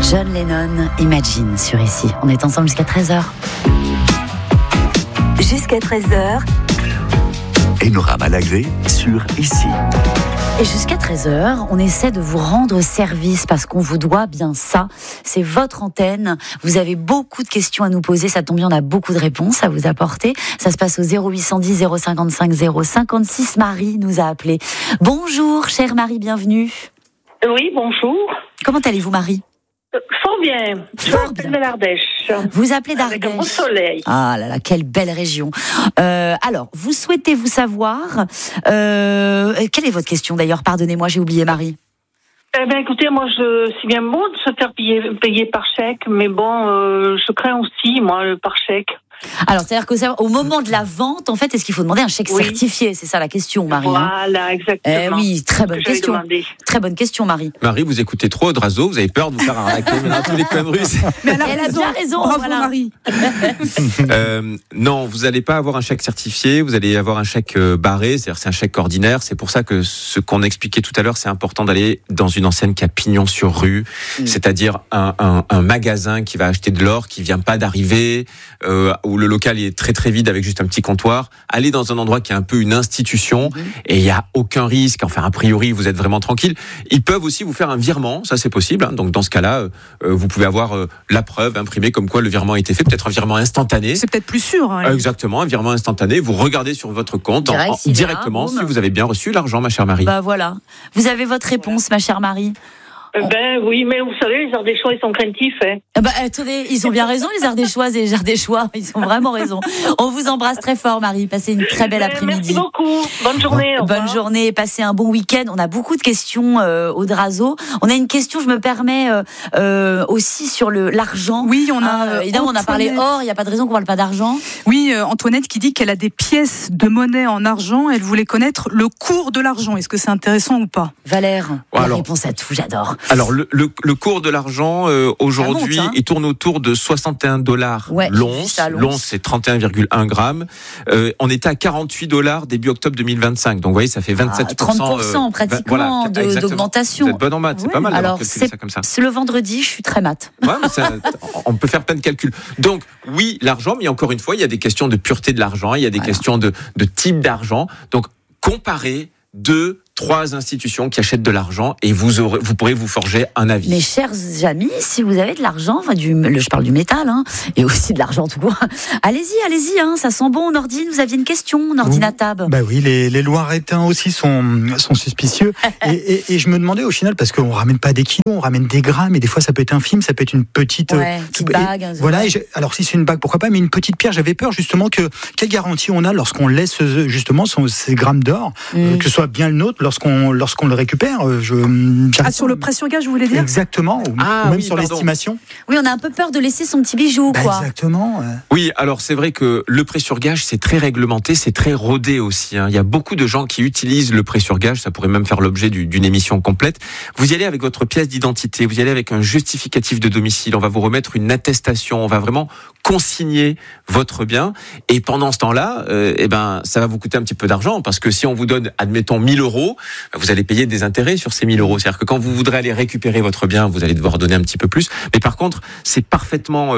John Lennon, Imagine sur Ici. On est ensemble jusqu'à 13h. Jusqu'à 13h. Enora Malagré sur Ici. Et jusqu'à 13h, on essaie de vous rendre service parce qu'on vous doit bien ça. C'est votre antenne. Vous avez beaucoup de questions à nous poser. Ça tombe bien, on a beaucoup de réponses à vous apporter. Ça se passe au 0810 055 056. Marie nous a appelé. Bonjour, chère Marie, bienvenue. Oui, bonjour. Comment allez-vous, Marie ? Fort bien. Je m'appelle de l'Ardèche. Vous appelez d'Ardèche. Avec un beau soleil. Ah là là, quelle belle région. Alors, vous souhaitez vous savoir... quelle est votre question d'ailleurs ? Pardonnez-moi, j'ai oublié, Marie. Eh bien, écoutez, moi, c'est bien bon de se faire payer par chèque, mais bon, je crains aussi, moi, le par chèque. Alors, c'est-à-dire qu'au moment de la vente, en fait, est-ce qu'il faut demander un chèque certifié ? C'est ça la question, Marie. Voilà, exactement. Oui, très bonne question. Très bonne question, Marie. Marie, vous écoutez trop Odrazo, vous avez peur de vous faire arnaquer dans tous les coins russes. Mais elle a bien raison. Bravo, voilà. Marie. Non, vous n'allez pas avoir un chèque certifié, vous allez avoir un chèque barré, c'est-à-dire c'est un chèque ordinaire. C'est pour ça que ce qu'on expliquait tout à l'heure, c'est important d'aller dans une enseigne qui a pignon sur rue, c'est-à-dire un magasin qui va acheter de l'or, qui vient pas d'arriver, où le local est très très vide avec juste un petit comptoir. Allez dans un endroit qui est un peu une institution et il n'y a aucun risque. Enfin, a priori, vous êtes vraiment tranquille. Ils peuvent aussi vous faire un virement, ça c'est possible. Hein. Donc dans ce cas-là, vous pouvez avoir la preuve imprimée comme quoi le virement a été fait, peut-être un virement instantané. C'est peut-être plus sûr. Hein. Exactement, un virement instantané. Vous regardez sur votre compte directement si vous avez bien reçu l'argent, ma chère Marie. Bah voilà. Vous avez votre réponse, ma chère Marie. Ben oui, mais vous savez, les Ardéchois, ils sont craintifs. Hein. Bah attendez, ils ont bien raison, les Ardéchoises et les Ardéchois. Ils ont vraiment raison. On vous embrasse très fort, Marie. Passez une très belle après-midi. Merci beaucoup. Bonne journée. Bonne journée. Passez un bon week-end. On a beaucoup de questions Odrazo. On a une question, je me permets, aussi sur l'argent. Oui, on a. Évidemment, on a parlé or. Il n'y a pas de raison qu'on ne parle pas d'argent. Oui, Antoinette qui dit qu'elle a des pièces de monnaie en argent. Elle voulait connaître le cours de l'argent. Est-ce que c'est intéressant ou pas ? Valère, la réponse à tout, j'adore. Alors, le cours de l'argent, aujourd'hui, il tourne autour de $61 l'once. L'once, c'est 31,1 grammes. On était à $48 début octobre 2025. Donc, vous voyez, ça fait 27%. 30% pratiquement d'augmentation. Vous êtes bonne en maths, c'est pas mal. Alors, ça comme ça. C'est le vendredi, je suis très maths. Ouais, on peut faire plein de calculs. Donc, oui, l'argent, mais encore une fois, il y a des questions de pureté de l'argent, il y a des questions de type d'argent. Donc, comparez 2-3 institutions qui achètent de l'argent et vous pourrez vous forger un avis. Mes chers amis, si vous avez de l'argent, je parle du métal, hein, et aussi de l'argent tout court, allez-y, hein, ça sent bon. Nordine, vous aviez une question, Nordine Atab. Bah oui, les Loiretains aussi sont suspicieux. et je me demandais au final, parce qu'on ramène pas des kilos, on ramène des grammes, et des fois ça peut être infime, ça peut être une petite bague. Voilà. Alors si c'est une bague, pourquoi pas, mais une petite pierre, j'avais peur justement quelle garantie on a lorsqu'on laisse justement ces grammes d'or, que ce soit bien le nôtre lorsqu'on le récupère. Sur le prêt sur gage, vous voulez dire ? Exactement, ou même sur l'estimation. Oui, on a un peu peur de laisser son petit bijou, quoi. Exactement. Oui, alors c'est vrai que le prêt sur gage, c'est très réglementé, c'est très rodé aussi. Hein. Il y a beaucoup de gens qui utilisent le prêt sur gage, ça pourrait même faire l'objet d'une émission complète. Vous y allez avec votre pièce d'identité, vous y allez avec un justificatif de domicile, on va vous remettre une attestation, on va vraiment consigner votre bien. Et pendant ce temps-là, ça va vous coûter un petit peu d'argent, parce que si on vous donne, admettons, 1 000 €, vous allez payer des intérêts sur ces 1 000 €. C'est-à-dire que quand vous voudrez aller récupérer votre bien, vous allez devoir donner un petit peu plus. Mais par contre, c'est parfaitement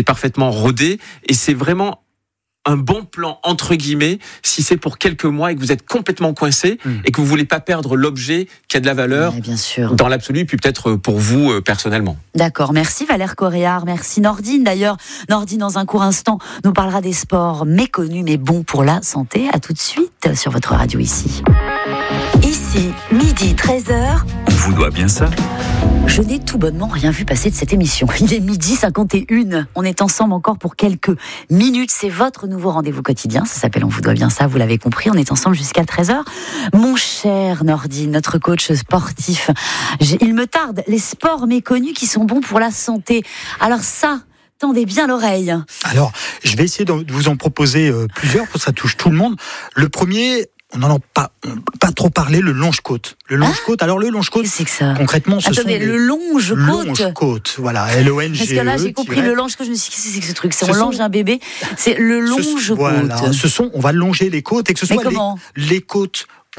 rodé et c'est vraiment un bon plan, entre guillemets, si c'est pour quelques mois et que vous êtes complètement coincé et que vous voulez pas perdre l'objet qui a de la valeur bien sûr. Dans l'absolu, puis peut-être pour vous personnellement. D'accord, merci Valère Coréard, merci Nordine. D'ailleurs, Nordine, dans un court instant, nous parlera des sports méconnus mais bons pour la santé. À tout de suite sur votre radio Ici. Ici, midi 13h. On vous doit bien ça. Je n'ai tout bonnement rien vu passer de cette émission. Il est 12h51. On est ensemble encore pour quelques minutes. C'est votre nouveau rendez-vous quotidien. Ça s'appelle On vous doit bien ça, vous l'avez compris. On est ensemble jusqu'à 13h. Mon cher Nordine, notre coach sportif, il me tarde les sports méconnus qui sont bons pour la santé. Alors ça, tendez bien l'oreille. Alors, je vais essayer de vous en proposer plusieurs, parce que ça touche tout le monde. Le premier... On n'en a pas trop parlé, le longe-côte. Le longe-côte, alors le longe-côte, c'est que ça concrètement, ce Attendez, sont le longe-côte. Longe-côte, voilà, L-O-N-G-E. Parce que là, j'ai compris le longe-côte, je me suis dit, qu'est-ce que c'est que ce truc ? On longe un bébé, c'est le longe-côte. Voilà, on va longer les côtes, et que ce soit les côtes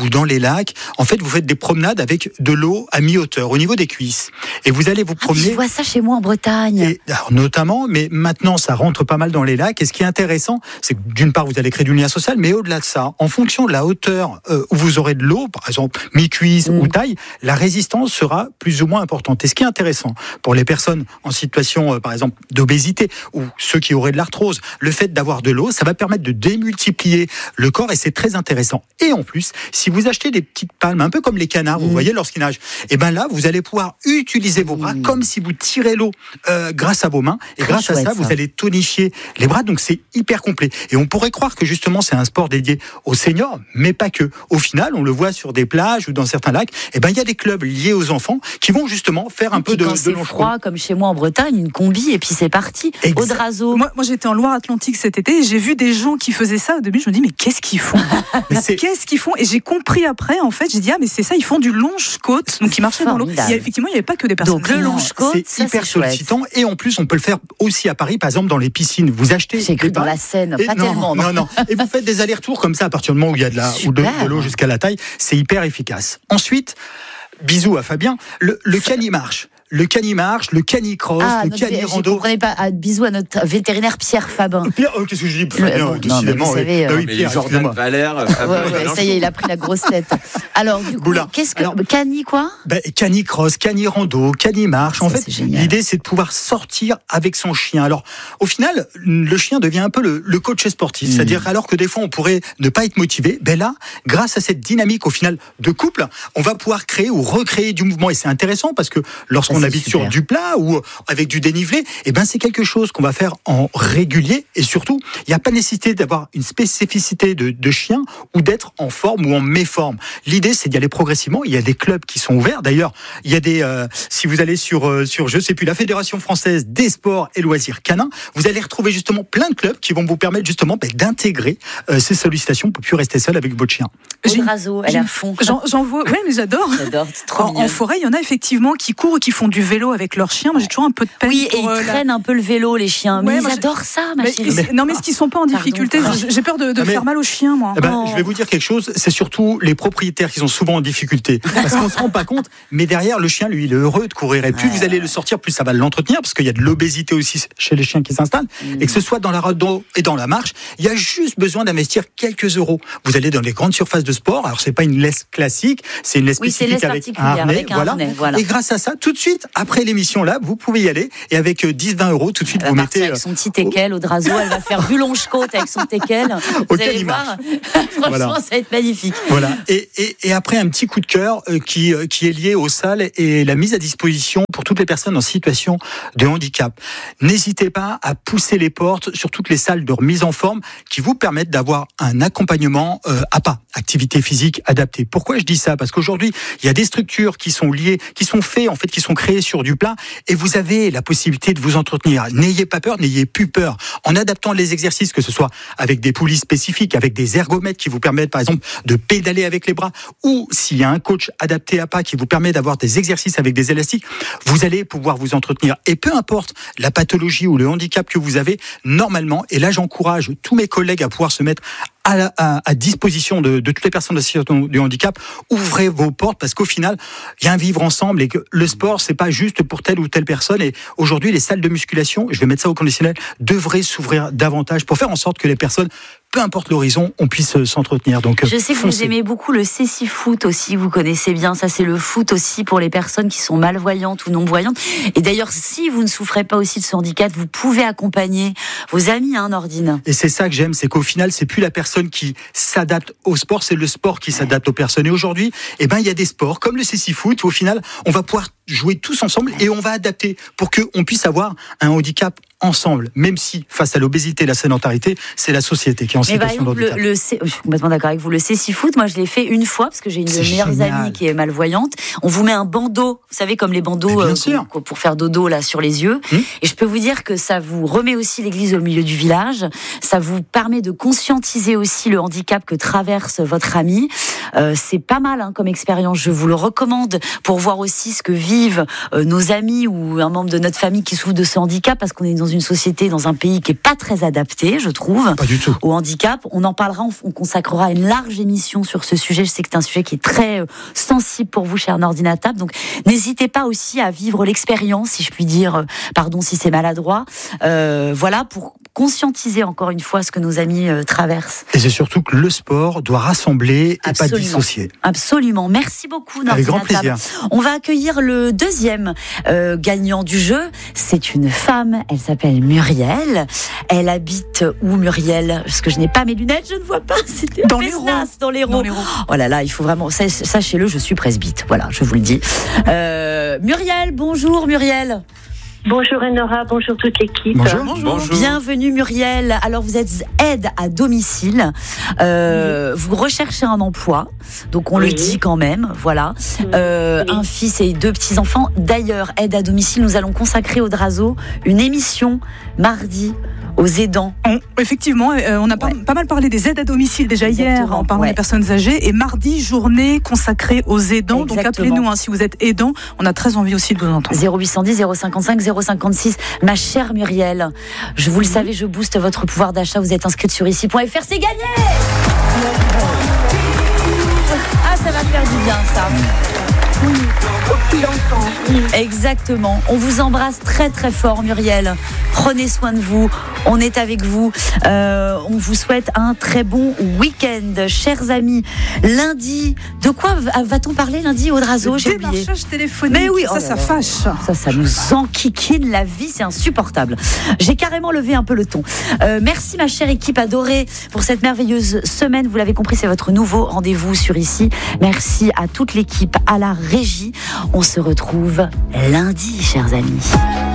ou dans les lacs, en fait, vous faites des promenades avec de l'eau à mi-hauteur, au niveau des cuisses. Et vous allez vous promener. Je vois ça chez moi en Bretagne. Et, alors, notamment, mais maintenant, ça rentre pas mal dans les lacs. Et ce qui est intéressant, c'est que d'une part, vous allez créer du lien social, mais au-delà de ça, en fonction de la hauteur où vous aurez de l'eau, par exemple, mi-cuisse ou taille, la résistance sera plus ou moins importante. Et ce qui est intéressant pour les personnes en situation, par exemple, d'obésité ou ceux qui auraient de l'arthrose, le fait d'avoir de l'eau, ça va permettre de démultiplier le corps et c'est très intéressant. Et en plus, si vous achetez des petites palmes, un peu comme les canards, vous voyez lorsqu'ils nagent, et ben là, vous allez pouvoir utiliser vos bras comme si vous tirez l'eau grâce à vos mains. Et grâce à ça, vous allez tonifier les bras. Donc c'est hyper complet. Et on pourrait croire que justement, c'est un sport dédié aux seniors, mais pas que. Au final, on le voit sur des plages ou dans certains lacs, et ben il y a des clubs liés aux enfants qui vont justement faire un peu de quand c'est froid, comme chez moi en Bretagne, une combi et puis c'est parti. Audrazo. Moi j'étais en Loire-Atlantique cet été et j'ai vu des gens qui faisaient ça. Au début, je me dis mais qu'est-ce qu'ils font Qu'est-ce qu'ils font Et j'ai compris après, en fait, j'ai dit mais c'est ça, ils font du longe-côte, donc ils marchaient dans l'eau. Effectivement, il n'y avait pas que des personnes. Donc le longe-côte, c'est hyper sollicitant. Et en plus, on peut le faire aussi à Paris, par exemple dans les piscines. Vous achetez. J'ai cru dans la Seine, pas tellement. Non. Et vous faites des allers-retours comme ça à partir du moment où il y a de l'eau jusqu'à la taille. C'est hyper efficace. Ensuite, bisous à Fabien, le canimarche. Le canimarche, le canicross, le canirando. Je ne comprenais pas. Bisous à notre vétérinaire Pierre Fabin. Pierre, qu'est-ce que je dis décidément. Vous savez, Jordan Valère. Ça y est, il a pris la grosse tête. Alors, du coup, qu'est-ce que. Cani quoi Canicross, canirando, canimarche. En fait, l'idée, c'est de pouvoir sortir avec son chien. Alors, au final, le chien devient un peu le coach sportif. C'est-à-dire, alors que des fois, on pourrait ne pas être motivé, là, grâce à cette dynamique, au final, de couple, on va pouvoir créer ou recréer du mouvement. Et c'est intéressant parce que lorsqu'on habite sur du plat ou avec du dénivelé, c'est quelque chose qu'on va faire en régulier et surtout, il n'y a pas nécessité d'avoir une spécificité de chien ou d'être en forme ou en méforme. L'idée, c'est d'y aller progressivement. Il y a des clubs qui sont ouverts. D'ailleurs, il y a des, si vous allez sur je sais plus, la Fédération française des sports et loisirs canins, vous allez retrouver justement plein de clubs qui vont vous permettre justement d'intégrer ces sollicitations pour plus rester seul avec votre chien. Audrazo, elle est à fond. J'en vois, ouais, mais j'adore. C'est trop en forêt, il y en a effectivement qui courent et qui font du vélo avec leurs chiens. Moi, j'ai toujours un peu de peine. Oui, et ils traînent un peu le vélo, les chiens. Mais ils adorent ça, ma chérie. Non, mais est-ce qu'ils sont pas en difficulté? J'ai peur de faire mal aux chiens, moi. Je vais vous dire quelque chose. C'est surtout les propriétaires qui sont souvent en difficulté. Parce qu'on se rend pas compte. Mais derrière, le chien, lui, il est heureux de courir. Et plus vous allez le sortir, plus ça va l'entretenir. Parce qu'il y a de l'obésité aussi chez les chiens qui s'installent. Et que ce soit dans la rando et dans la marche, il y a juste besoin d'investir quelques euros. Vous allez dans les grandes surfaces de sport. Alors, c'est pas une laisse classique. C'est une laisse spécifique avec un harnais. Voilà. Et grâce à ça, tout de suite, après l'émission là, vous pouvez y aller et avec 10-20 euros, tout de suite, vous mettez. Avec son petit teckel, Audrazo, elle va faire du longe-côte avec son teckel. Vous allez voir. Franchement, ça va être magnifique. Voilà. Et après, un petit coup de cœur qui est lié aux salles et la mise à disposition pour toutes les personnes en situation de handicap. N'hésitez pas à pousser les portes sur toutes les salles de remise en forme qui vous permettent d'avoir un accompagnement APA, activité physique adaptée. Pourquoi je dis ça? Parce qu'aujourd'hui, il y a des structures qui sont liées, qui sont faites, en fait, qui sont créées sur du plat et vous avez la possibilité de vous entretenir. N'ayez pas peur, n'ayez plus peur. En adaptant les exercices, que ce soit avec des poulies spécifiques, avec des ergomètres qui vous permettent, par exemple, de pédaler avec les bras, ou s'il y a un coach adapté à pas qui vous permet d'avoir des exercices avec des élastiques, vous allez pouvoir vous entretenir. Et peu importe la pathologie ou le handicap que vous avez, normalement, et là j'encourage tous mes collègues à pouvoir se mettre à disposition de toutes les personnes en situation de handicap, ouvrez vos portes parce qu'au final, il y a un vivre ensemble et que le sport, c'est pas juste pour telle ou telle personne. Et aujourd'hui, les salles de musculation, je vais mettre ça au conditionnel, devraient s'ouvrir davantage pour faire en sorte que les personnes, peu importe l'horizon, on puisse s'entretenir. Donc, je sais que vous aimez beaucoup le cécifoot aussi, vous connaissez bien. Ça, c'est le foot aussi pour les personnes qui sont malvoyantes ou non-voyantes. Et d'ailleurs, si vous ne souffrez pas aussi de ce handicap, vous pouvez accompagner vos amis, Nordine. Et c'est ça que j'aime, c'est qu'au final, c'est plus la personne qui s'adapte au sport, c'est le sport qui s'adapte aux personnes. Et aujourd'hui, il y a des sports comme le cécifoot où au final, on va pouvoir jouer tous ensemble et on va adapter pour qu'on puisse avoir un handicap ensemble, même si face à l'obésité et la sédentarité, c'est la société qui est en situation de handicap. Je suis complètement d'accord avec vous. Le cécifoot, moi je l'ai fait une fois parce que j'ai une de mes meilleures amies qui est malvoyante. On vous met un bandeau, vous savez, comme les bandeaux pour faire dodo là sur les yeux. Et je peux vous dire que ça vous remet aussi l'église au milieu du village. Ça vous permet de conscientiser aussi le handicap que traverse votre ami. C'est pas mal comme expérience. Je vous le recommande pour voir aussi ce que vivent nos amis ou un membre de notre famille qui souffre de ce handicap, parce qu'on est dans une société, dans un pays qui est pas très adapté, je trouve, pas du tout, au handicap. On en parlera, on consacrera une large émission sur ce sujet. Je sais que c'est un sujet qui est très sensible pour vous, cher Nordina Tap. Donc, n'hésitez pas aussi à vivre l'expérience, si je puis dire, pardon si c'est maladroit, voilà, pour conscientiser encore une fois ce que nos amis traversent. Et c'est surtout que le sport doit rassembler et pas dissocier. Absolument. Merci beaucoup, Nordina. Avec grand plaisir. On va accueillir le deuxième gagnant du jeu. C'est une femme, elle s'appelle Muriel. Elle habite où, Muriel? Parce que je n'ai pas mes lunettes, je ne vois pas. C'était dans l'Hérault. Dans l'Hérault. Oh là là, il faut vraiment, sachez-le, je suis presbyte. Voilà, je vous le dis. Muriel, bonjour Muriel. Bonjour Enora, bonjour toute l'équipe. Bonjour. Bienvenue Muriel. Alors vous êtes aide à domicile. Vous recherchez un emploi, donc on le dit quand même. Voilà. Un fils et 2 petits-enfants. D'ailleurs, aide à domicile, nous allons consacrer au Drazo une émission mardi aux aidants. Effectivement, on a pas mal parlé des aides à domicile déjà hier en parlant des personnes âgées, et mardi, journée consacrée aux aidants. Donc appelez-nous si vous êtes aidant, on a très envie aussi de vous entendre. 0810 055 056. Ma chère Muriel, vous le savez, je booste votre pouvoir d'achat, vous êtes inscrite sur ici.fr, c'est gagné. Ah, ça va faire du bien ça. Exactement. On vous embrasse très très fort, Muriel. Prenez soin de vous. On est avec vous. On vous souhaite un très bon week-end, chers amis. Lundi, de quoi va-t-on parler lundi au Drazo? J'ai oublié. Démarchage téléphonique. Mais oui, ça fâche. Ça nous enquiquine la vie, c'est insupportable. J'ai carrément levé un peu le ton. Merci ma chère équipe adorée pour cette merveilleuse semaine. Vous l'avez compris, c'est votre nouveau rendez-vous sur ici. Merci à toute l'équipe, à la régie. On se retrouve lundi, chers amis.